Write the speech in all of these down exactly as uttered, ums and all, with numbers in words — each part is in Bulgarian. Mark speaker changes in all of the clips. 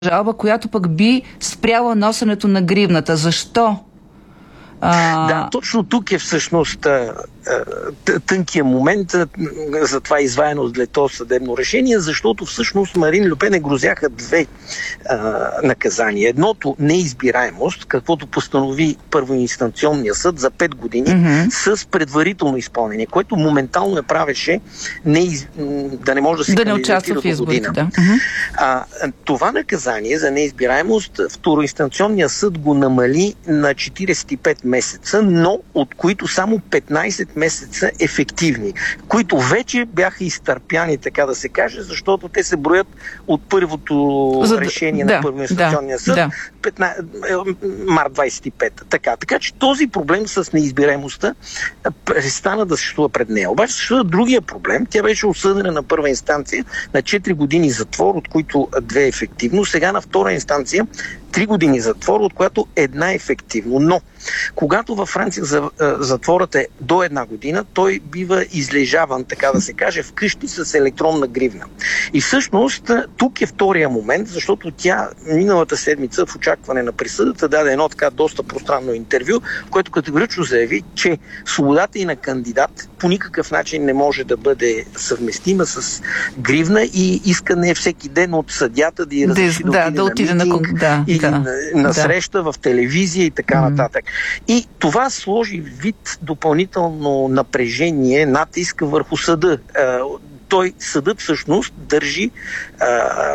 Speaker 1: жалба, която пък би спряла носенето на гривната. Защо? А...
Speaker 2: Да, точно тук е всъщност тънкия момент за това изваяно для този съдебно решение, защото всъщност Марин Льо Пен е грозяха две а, наказания. Едното неизбираемост, каквото постанови първоинстанционния съд за пет години mm-hmm. с предварително изпълнение, което моментално я правеше не из... да не може да се
Speaker 1: да не участва в изборите. Да. Mm-hmm.
Speaker 2: А, това наказание за неизбираемост второинстанционния съд го намали на четиридесет и пет месеца, но от които само петнайсет месеца ефективни, които вече бяха изтърпяни, така да се каже, защото те се броят от първото За... решение да, на първоинстанционния да, съд, да. петнайсет март двайсет и пета. Така, така че този проблем с неизбираемостта престана да съществува пред нея. Обаче съществува другия проблем. Тя беше осъдена на първа инстанция на четири години затвор, от които две ефективно. Сега на втора инстанция три години затвор, от която една ефективно. Но когато във Франция затворът е до една година, той бива излежаван, така да се каже, вкъщи с електронна гривна. И всъщност тук е втория момент, защото тя миналата седмица в очакване на присъдата даде едно така доста пространно интервю, в което категорично заяви, че свободата и на кандидат по никакъв начин не може да бъде съвместима с гривна и искане всеки ден от съдята да й разреши да, да, да отиде на митинг да, или да, на, на да. среща в телевизия и така mm-hmm. нататък. И това сложи вид допълнително напрежение, натиск върху съда. Той, съдът всъщност държи а, а,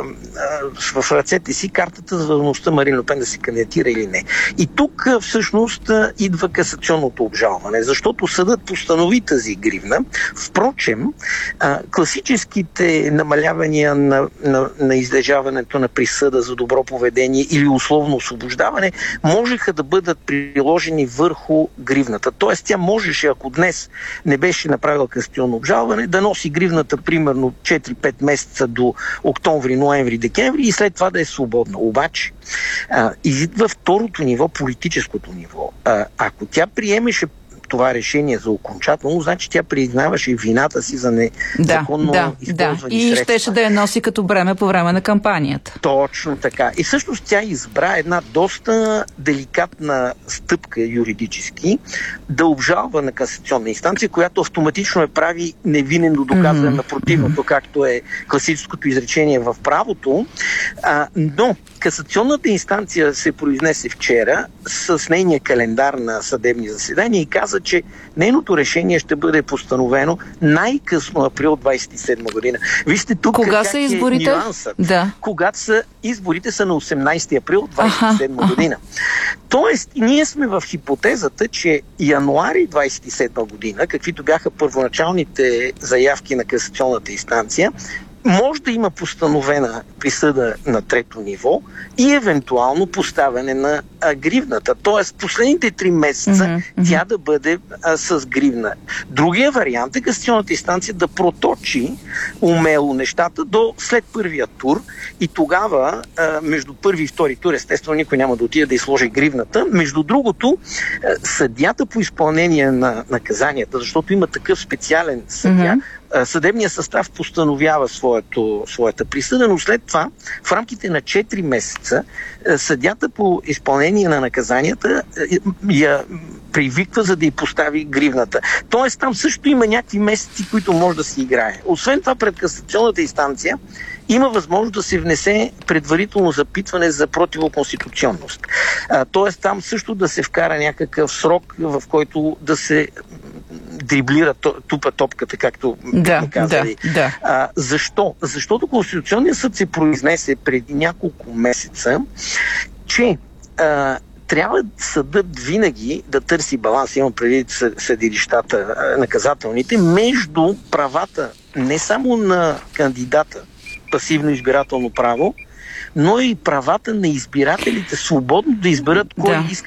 Speaker 2: в ръцете си картата за възможността Марин Льо Пен да се кандидатира или не. И тук всъщност идва касационното обжалване, защото съдът постанови тази гривна. Впрочем, а, класическите намалявания на, на, на излежаването на присъда за добро поведение или условно освобождаване можеха да бъдат приложени върху гривната. Тоест тя можеше, ако днес не беше направила касационно обжалване, да носи гривната примерно четири-пет месеца до октомври, ноември, декември и след това да е свободна. Обаче, а, изидва второто ниво, политическото ниво. А, ако тя приемеше това решение за окончателно, значи тя признаваше вината си за незаконно
Speaker 1: да,
Speaker 2: използвани
Speaker 1: да. И
Speaker 2: средства.
Speaker 1: щеше да я носи като бреме по време на кампанията.
Speaker 2: Точно така. И всъщност тя избра една доста деликатна стъпка юридически да обжалва на касационна инстанция, която автоматично я прави невинен до доказване mm-hmm. на противното, както е класическото изречение в правото. А, но касационната инстанция се произнесе вчера с нейния календар на съдебни заседания и каза, че нейното решение ще бъде постановено най-късно април двайсет и седма година. Вижте тук
Speaker 1: кога
Speaker 2: как
Speaker 1: са изборите?
Speaker 2: Е нюансът.
Speaker 1: Да.
Speaker 2: Когато са изборите са на осемнайсети април двайсет и седма Аха. година. Тоест, ние сме в хипотезата, че януари двайсет и седма година, каквито бяха първоначалните заявки на касационната инстанция, може да има постановена присъда на трето ниво и евентуално поставяне на а, гривната. Тоест, последните три месеца mm-hmm. тя да бъде а, с гривна. Другия вариант е касационната инстанция да проточи умело нещата до след първия тур и тогава а, между първи и втори тур, естествено никой няма да отиде да изложи гривната. Между другото, а, съдията по изпълнение на наказанията, защото има такъв специален съдия, mm-hmm. съдебният състав постановява своето, своята присъда, но след това, в рамките на четири месеца, съдята по изпълнение на наказанията я привиква, за да й постави гривната. Тоест, там също има някакви месеци, които може да се играе. Освен това, пред касационната инстанция има възможност да се внесе предварително запитване за противоконституционност. Тоест, там също да се вкара някакъв срок, в който да се дриблира тупа топката, както
Speaker 1: да,
Speaker 2: ми казали.
Speaker 1: Да, да.
Speaker 2: А, защо? Защото Конституционният съд се произнесе преди няколко месеца, че а, трябва съдът винаги да търси баланс, имам предвид съдилищата наказателните, между правата не само на кандидата, пасивно избирателно право, но и правата на избирателите свободно да изберат кой да. иска